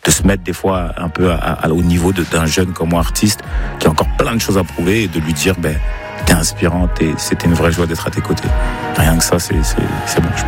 se mettre des fois un peu au niveau d'un jeune comme moi, artiste, qui a encore plein de choses à prouver, et de lui dire, t'es inspirante et c'était une vraie joie d'être à tes côtés. Rien que ça, c'est bon, je pense.